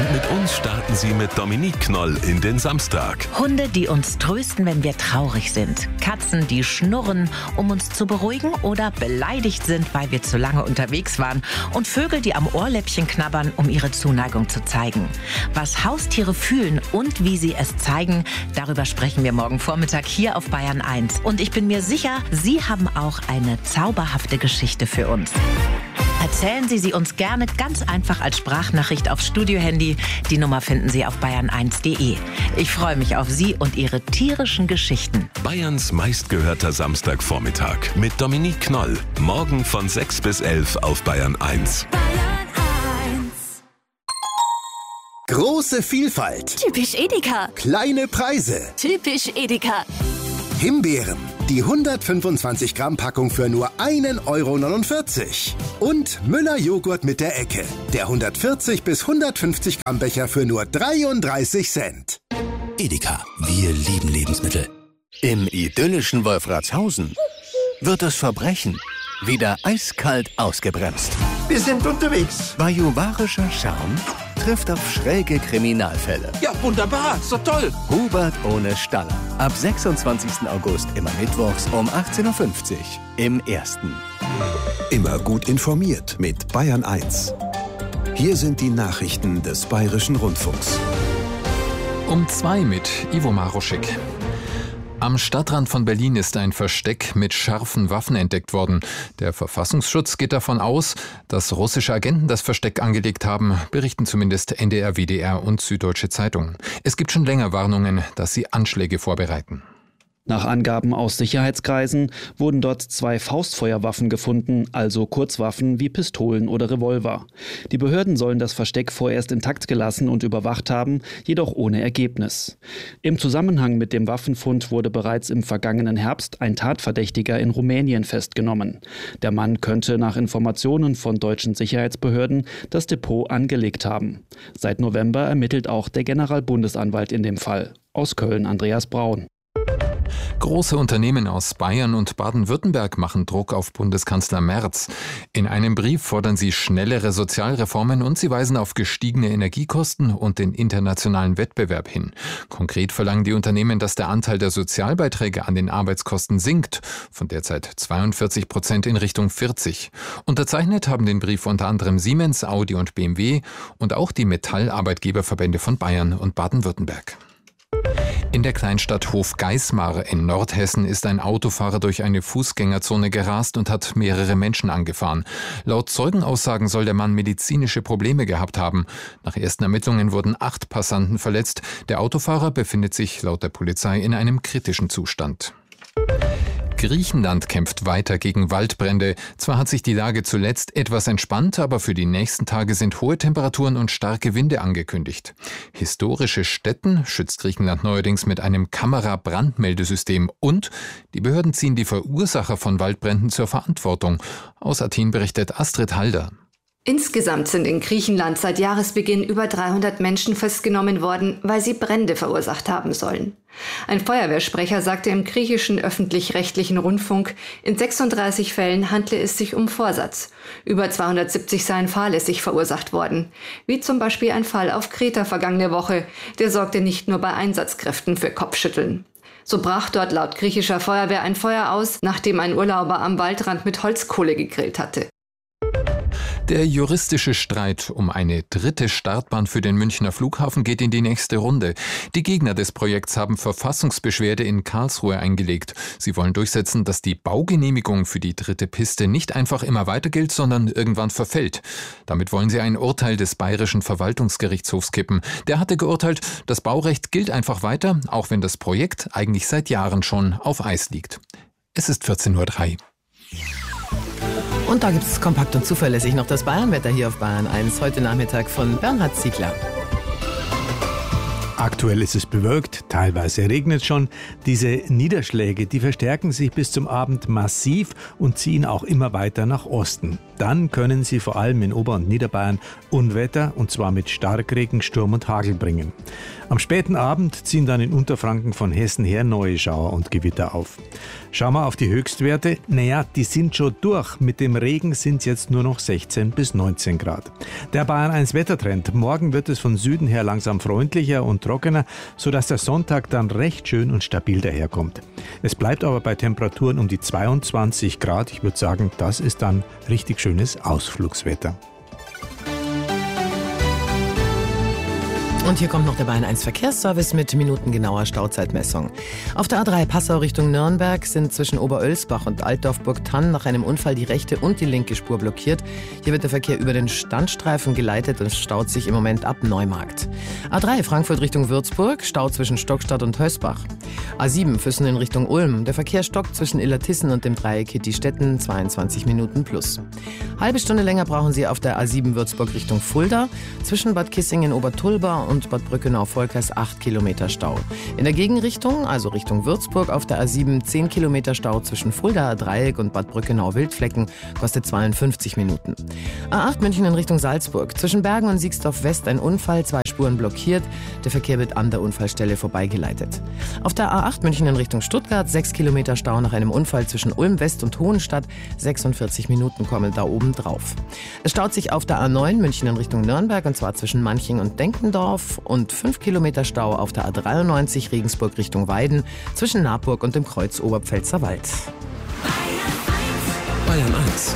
Und mit uns starten Sie mit Dominique Knoll in den Samstag. Hunde, die uns trösten, wenn wir traurig sind. Katzen, die schnurren, um uns zu beruhigen oder beleidigt sind, weil wir zu lange unterwegs waren. Und Vögel, die am Ohrläppchen knabbern, um ihre Zuneigung zu zeigen. Was Haustiere fühlen und wie sie es zeigen, darüber sprechen wir morgen Vormittag hier auf Bayern 1. Und ich bin mir sicher, Sie haben auch eine zauberhafte Geschichte für uns. Erzählen Sie sie uns gerne ganz einfach als Sprachnachricht aufs Studiohandy. Die Nummer finden Sie auf bayern1.de. Ich freue mich auf Sie und Ihre tierischen Geschichten. Bayerns meistgehörter Samstagvormittag mit Dominique Knoll. Morgen von 6 bis 11 auf Bayern 1. Große Vielfalt. Typisch Edeka. Kleine Preise. Typisch Edeka. Himbeeren. Die 125 Gramm Packung für nur 1,49 €. Und Müller Joghurt mit der Ecke. Der 140 bis 150 Gramm Becher für nur 33 Cent. Edeka, wir lieben Lebensmittel. Im idyllischen Wolfratshausen wird das Verbrechen wieder eiskalt ausgebremst. Wir sind unterwegs. Bajuwarischer Charme trifft auf schräge Kriminalfälle. Ja, wunderbar. Ist doch toll. Hubert ohne Staller. Ab 26. August immer mittwochs um 18:50 Uhr im Ersten. Immer gut informiert mit Bayern 1. Hier sind die Nachrichten des Bayerischen Rundfunks. Um 2 mit Ivo Maruschik. Am Stadtrand von Berlin ist ein Versteck mit scharfen Waffen entdeckt worden. Der Verfassungsschutz geht davon aus, dass russische Agenten das Versteck angelegt haben, berichten zumindest NDR, WDR und Süddeutsche Zeitung. Es gibt schon länger Warnungen, dass sie Anschläge vorbereiten. Nach Angaben aus Sicherheitskreisen wurden dort 2 Faustfeuerwaffen gefunden, also Kurzwaffen wie Pistolen oder Revolver. Die Behörden sollen das Versteck vorerst intakt gelassen und überwacht haben, jedoch ohne Ergebnis. Im Zusammenhang mit dem Waffenfund wurde bereits im vergangenen Herbst ein Tatverdächtiger in Rumänien festgenommen. Der Mann könnte nach Informationen von deutschen Sicherheitsbehörden das Depot angelegt haben. Seit November ermittelt auch der Generalbundesanwalt in dem Fall. Aus Köln Andreas Braun. Große Unternehmen aus Bayern und Baden-Württemberg machen Druck auf Bundeskanzler Merz. In einem Brief fordern sie schnellere Sozialreformen und sie weisen auf gestiegene Energiekosten und den internationalen Wettbewerb hin. Konkret verlangen die Unternehmen, dass der Anteil der Sozialbeiträge an den Arbeitskosten sinkt, von derzeit 42% in Richtung 40%. Unterzeichnet haben den Brief unter anderem Siemens, Audi und BMW und auch die Metallarbeitgeberverbände von Bayern und Baden-Württemberg. In der Kleinstadt Hofgeismar in Nordhessen ist ein Autofahrer durch eine Fußgängerzone gerast und hat mehrere Menschen angefahren. Laut Zeugenaussagen soll der Mann medizinische Probleme gehabt haben. Nach ersten Ermittlungen wurden 8 Passanten verletzt. Der Autofahrer befindet sich laut der Polizei in einem kritischen Zustand. Griechenland kämpft weiter gegen Waldbrände. Zwar hat sich die Lage zuletzt etwas entspannt, aber für die nächsten Tage sind hohe Temperaturen und starke Winde angekündigt. Historische Stätten schützt Griechenland neuerdings mit einem Kamera-Brandmeldesystem und die Behörden ziehen die Verursacher von Waldbränden zur Verantwortung. Aus Athen berichtet Astrid Halder. Insgesamt sind in Griechenland seit Jahresbeginn über 300 Menschen festgenommen worden, weil sie Brände verursacht haben sollen. Ein Feuerwehrsprecher sagte im griechischen öffentlich-rechtlichen Rundfunk, in 36 Fällen handle es sich um Vorsatz. Über 270 seien fahrlässig verursacht worden. Wie zum Beispiel ein Fall auf Kreta vergangene Woche. Der sorgte nicht nur bei Einsatzkräften für Kopfschütteln. So brach dort laut griechischer Feuerwehr ein Feuer aus, nachdem ein Urlauber am Waldrand mit Holzkohle gegrillt hatte. Der juristische Streit um eine 3. Startbahn für den Münchner Flughafen geht in die nächste Runde. Die Gegner des Projekts haben Verfassungsbeschwerde in Karlsruhe eingelegt. Sie wollen durchsetzen, dass die Baugenehmigung für die 3. Piste nicht einfach immer weiter gilt, sondern irgendwann verfällt. Damit wollen sie ein Urteil des Bayerischen Verwaltungsgerichtshofs kippen. Der hatte geurteilt, das Baurecht gilt einfach weiter, auch wenn das Projekt eigentlich seit Jahren schon auf Eis liegt. Es ist 14:03 Uhr. Und da gibt es kompakt und zuverlässig noch das Bayernwetter hier auf Bayern 1, heute Nachmittag von Bernhard Ziegler. Aktuell ist es bewölkt, teilweise regnet es schon. Diese Niederschläge, die verstärken sich bis zum Abend massiv und ziehen auch immer weiter nach Osten. Dann können sie vor allem in Ober- und Niederbayern Unwetter, und zwar mit Starkregen, Sturm und Hagel bringen. Am späten Abend ziehen dann in Unterfranken von Hessen her neue Schauer und Gewitter auf. Schauen wir auf die Höchstwerte. Naja, die sind schon durch. Mit dem Regen sind es jetzt nur noch 16 bis 19 Grad. Der Bayern 1 Wettertrend. Morgen wird es von Süden her langsam freundlicher und trockener, sodass der Sonntag dann recht schön und stabil daherkommt. Es bleibt aber bei Temperaturen um die 22 Grad. Ich würde sagen, das ist dann richtig schönes Ausflugswetter. Und hier kommt noch der Bayern 1 Verkehrsservice mit minutengenauer Stauzeitmessung. Auf der A3 Passau Richtung Nürnberg sind zwischen Oberölsbach und Altdorf-Burgthann nach einem Unfall die rechte und die linke Spur blockiert. Hier wird der Verkehr über den Standstreifen geleitet und es staut sich im Moment ab Neumarkt. A3 Frankfurt Richtung Würzburg, Stau zwischen Stockstadt und Hösbach. A7 Füssen in Richtung Ulm, der Verkehr stockt zwischen Illertissen und dem Dreieck Hitti-Stetten, 22 Minuten plus. Halbe Stunde länger brauchen Sie auf der A7 Würzburg Richtung Fulda, zwischen Bad Kissingen Obertulba und Bad Brückenau-Volkers 8 Kilometer Stau. In der Gegenrichtung, also Richtung Würzburg, auf der A7 10 Kilometer Stau zwischen Fuldaer Dreieck und Bad Brückenau-Wildflecken, kostet 52 Minuten. A8 München in Richtung Salzburg, zwischen Bergen und Siegsdorf West ein Unfall, 2 Spuren blockiert, der Verkehr wird an der Unfallstelle vorbeigeleitet. Auf der A8 München in Richtung Stuttgart 6 Kilometer Stau nach einem Unfall zwischen Ulm West und Hohenstadt, 46 Minuten kommen da oben drauf. Es staut sich auf der A9 München in Richtung Nürnberg, und zwar zwischen Manching und Denkendorf, und 5 Kilometer Stau auf der A93 Regensburg Richtung Weiden zwischen Naburg und dem Kreuz Oberpfälzer Wald. Bayern 1.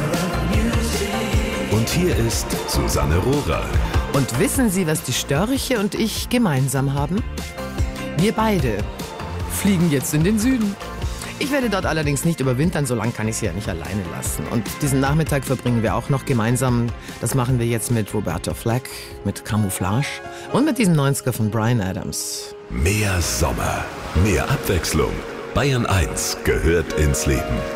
Und hier ist Susanne Rohrer. Und wissen Sie, was die Störche und ich gemeinsam haben? Wir beide fliegen jetzt in den Süden. Ich werde dort allerdings nicht überwintern, so lange kann ich sie ja nicht alleine lassen. Und diesen Nachmittag verbringen wir auch noch gemeinsam. Das machen wir jetzt mit Roberta Flack, mit Camouflage und mit diesem 90er von Bryan Adams. Mehr Sommer, mehr Abwechslung. Bayern 1 gehört ins Leben.